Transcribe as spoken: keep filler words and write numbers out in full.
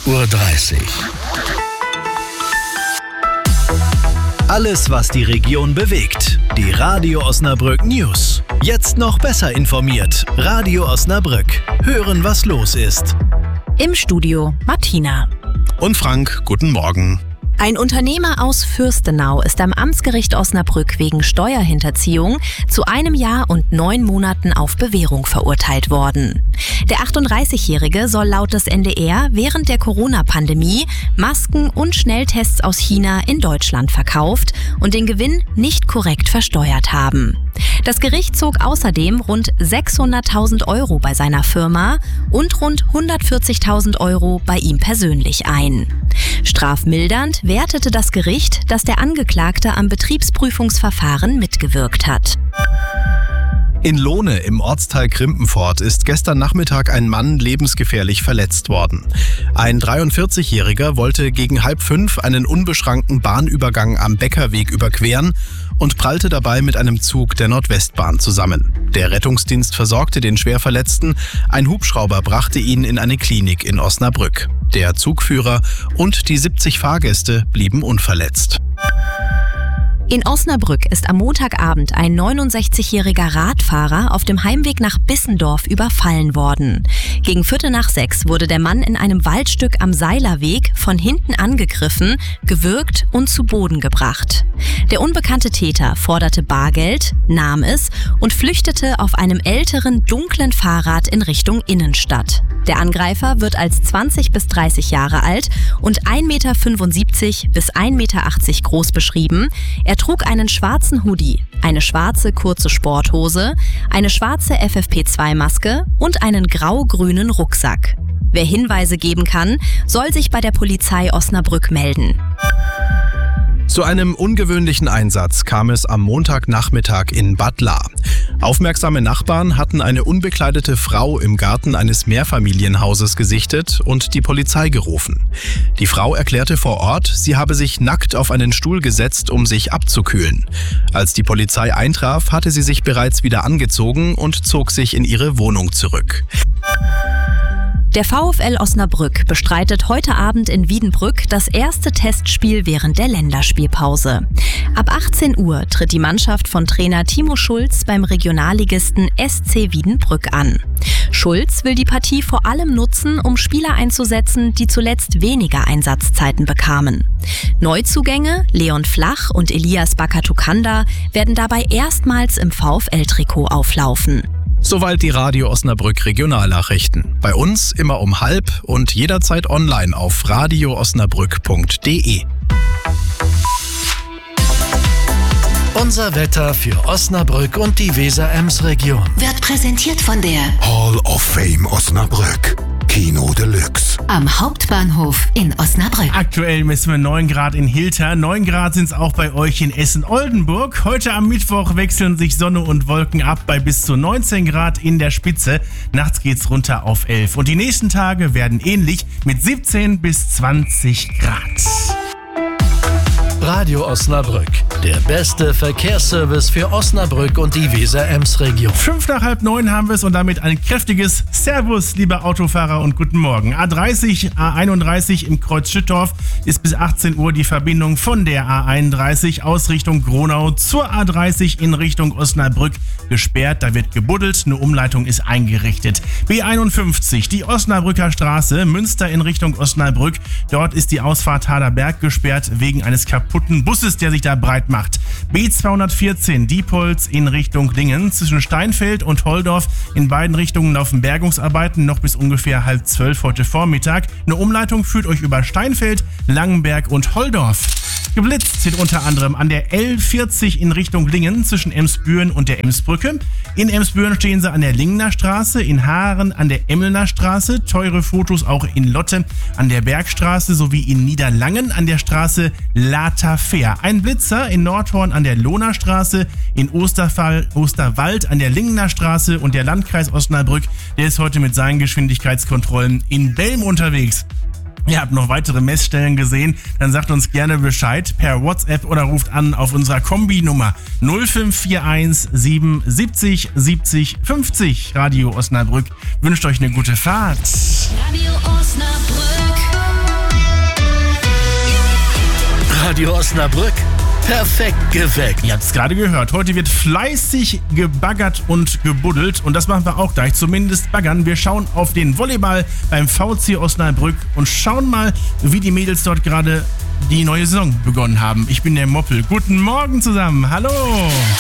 Uhr dreißig. Alles, was die Region bewegt. Die Radio Osnabrück News. Jetzt noch besser informiert. Radio Osnabrück. Hören, was los ist. Im Studio Martina. Und Frank, guten Morgen. Ein Unternehmer aus Fürstenau ist am Amtsgericht Osnabrück wegen Steuerhinterziehung zu einem Jahr und neun Monaten auf Bewährung verurteilt worden. Der achtunddreißigjährige soll laut des N D R während der Corona-Pandemie Masken und Schnelltests aus China in Deutschland verkauft und den Gewinn nicht korrekt versteuert haben. Das Gericht zog außerdem rund sechshunderttausend Euro bei seiner Firma und rund hundertvierzigtausend Euro bei ihm persönlich ein. Strafmildernd wertete das Gericht, dass der Angeklagte am Betriebsprüfungsverfahren mitgewirkt hat. In Lohne im Ortsteil Krimpenfort ist gestern Nachmittag ein Mann lebensgefährlich verletzt worden. Ein dreiundvierzigjähriger wollte gegen halb fünf einen unbeschrankten Bahnübergang am Bäckerweg überqueren und prallte dabei mit einem Zug der Nordwestbahn zusammen. Der Rettungsdienst versorgte den Schwerverletzten, ein Hubschrauber brachte ihn in eine Klinik in Osnabrück. Der Zugführer und die siebzig Fahrgäste blieben unverletzt. In Osnabrück ist am Montagabend ein neunundsechzigjähriger Radfahrer auf dem Heimweg nach Bissendorf überfallen worden. Gegen Viertel nach sechs wurde der Mann in einem Waldstück am Seilerweg von hinten angegriffen, gewürgt und zu Boden gebracht. Der unbekannte Täter forderte Bargeld, nahm es und flüchtete auf einem älteren, dunklen Fahrrad in Richtung Innenstadt. Der Angreifer wird als zwanzig bis dreißig Jahre alt und ein Meter fünfundsiebzig bis ein Meter achtzig groß beschrieben. Er trug einen schwarzen Hoodie, eine schwarze kurze Sporthose, eine schwarze F F P zwei Maske und einen grau-grünen Rucksack. Wer Hinweise geben kann, soll sich bei der Polizei Osnabrück melden. Zu einem ungewöhnlichen Einsatz kam es am Montagnachmittag in Bad Lahr. Aufmerksame Nachbarn hatten eine unbekleidete Frau im Garten eines Mehrfamilienhauses gesichtet und die Polizei gerufen. Die Frau erklärte vor Ort, sie habe sich nackt auf einen Stuhl gesetzt, um sich abzukühlen. Als die Polizei eintraf, hatte sie sich bereits wieder angezogen und zog sich in ihre Wohnung zurück. Der VfL Osnabrück bestreitet heute Abend in Wiedenbrück das erste Testspiel während der Länderspielpause. Ab achtzehn Uhr tritt die Mannschaft von Trainer Timo Schulz beim Regionalligisten S C Wiedenbrück an. Schulz will die Partie vor allem nutzen, um Spieler einzusetzen, die zuletzt weniger Einsatzzeiten bekamen. Neuzugänge Leon Flach und Elias Bakatukanda werden dabei erstmals im VfL-Trikot auflaufen. Soweit die Radio Osnabrück Regionalnachrichten. Bei uns immer um halb und jederzeit online auf radio osnabrück punkt de. Unser Wetter für Osnabrück und die Weser-Ems-Region Wird präsentiert von der Hall of Fame Osnabrück. Kino Deluxe. Am Hauptbahnhof in Osnabrück. Aktuell messen wir neun Grad in Hilter. neun Grad sind es auch bei euch in Essen-Oldenburg. Heute am Mittwoch wechseln sich Sonne und Wolken ab bei bis zu neunzehn Grad in der Spitze. Nachts geht's runter auf elf. Und die nächsten Tage werden ähnlich mit siebzehn bis zwanzig Grad. Radio Osnabrück, der beste Verkehrsservice für Osnabrück und die Weser-Ems-Region. Fünf nach halb neun haben wir es und damit ein kräftiges Servus, liebe Autofahrer, und guten Morgen. A dreißig, A einunddreißig im Kreuz Schüttorf ist bis achtzehn Uhr die Verbindung von der A einunddreißig aus Richtung Gronau zur A dreißig in Richtung Osnabrück gesperrt. Da wird gebuddelt, eine Umleitung ist eingerichtet. B einundfünfzig, die Osnabrücker Straße, Münster in Richtung Osnabrück. Dort ist die Ausfahrt Haderberg gesperrt wegen eines kaputten Busses, der sich da breit macht. B zweihundertvierzehn, Diepholz in Richtung Lingen. Zwischen Steinfeld und Holdorf in beiden Richtungen laufen Bergungsarbeiten noch bis ungefähr halb zwölf heute Vormittag. Eine Umleitung führt euch über Steinfeld, Langenberg und Holdorf. Geblitzt sind unter anderem an der L vierzig in Richtung Lingen zwischen Emsbüren und der Emsbrücke. In Emsbüren stehen sie an der Lingener Straße, in Haaren an der Emmelner Straße, teure Fotos auch in Lotte an der Bergstraße sowie in Niederlangen an der Straße Lata Fair. Ein Blitzer in Nordhorn an der Lohner Straße, in Osterfall, Osterwald an der Lingener Straße und der Landkreis Osnabrück, der ist heute mit seinen Geschwindigkeitskontrollen in Belm unterwegs. Ihr habt noch weitere Messstellen gesehen, dann sagt uns gerne Bescheid per WhatsApp oder ruft an auf unserer Kombi-Nummer null fünf vier eins sieben siebzig siebzig fünfzig. Radio Osnabrück wünscht euch eine gute Fahrt. Radio Osnabrück. Radio Osnabrück. Perfekt geweckt. Ihr habt es gerade gehört. Heute wird fleißig gebaggert und gebuddelt. Und das machen wir auch gleich. Zumindest baggern. Wir schauen auf den Volleyball beim V C Osnabrück und schauen mal, wie die Mädels dort gerade die neue Saison begonnen haben. Ich bin der Moppel. Guten Morgen zusammen. Hallo.